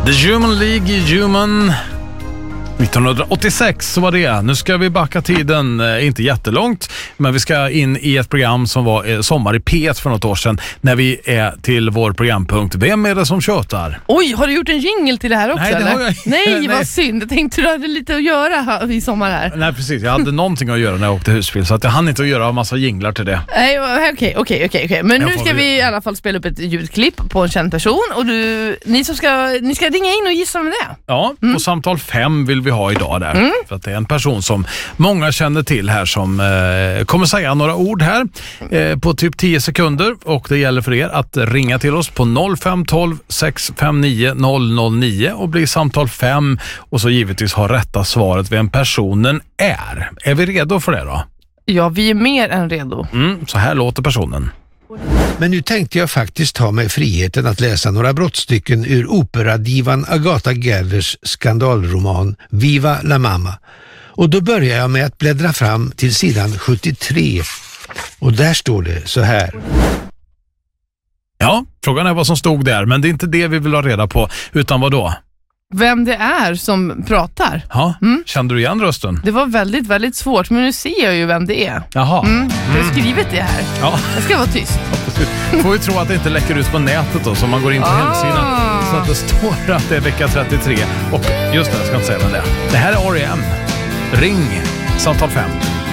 The Human League, Human... 1986 så var det. Nu ska vi backa tiden, inte jättelångt, men vi ska in i ett program som var Sommar i P1 för något år sedan, när vi är till vår programpunkt Vem är det som tjötar? Oj, har du gjort en jingle till det här också? Nej, det eller? har jag. Nej, vad synd. Jag tänkte du hade lite att göra i sommar här. Nej, precis. Jag hade någonting att göra när jag åkte husbil, så att jag hann inte att göra en massa jinglar till det. Nej, okej. Men nu ska vi i alla fall spela upp ett ljudklipp på en känd person, och ni ska ringa in och gissa med det. Ja, och samtal 5 vill vi ha idag där. För att det är en person som många känner till här som kommer säga några ord här på typ 10 sekunder. Och det gäller för er att ringa till oss på 0512 659 009 och bli samtal 5. Och så givetvis ha rätta svaret vem personen är. Är vi redo för det då? Ja, vi är mer än redo. Så här låter personen. Men nu tänkte jag faktiskt ta mig friheten att läsa några brottstycken ur operadivan Agatha Gerders skandalroman Viva la Mamma. Och då börjar jag med att bläddra fram till sidan 73. Och där står det så här. Ja, frågan är vad som stod där, men det är inte det vi vill ha reda på, utan vad då? Vem det är som pratar. Ja, kände du igen rösten? Det var väldigt, väldigt svårt, men nu ser jag ju vem det är. Jaha. Jag har skrivit det här. Ja. Jag ska vara tyst. Får vi tro att det inte läcker ut på nätet då, så man går in på hemsidan så att det står att det är vecka 33. Och just det, jag ska inte säga vem det är. Det här är R.E.M. Ring samtal 5.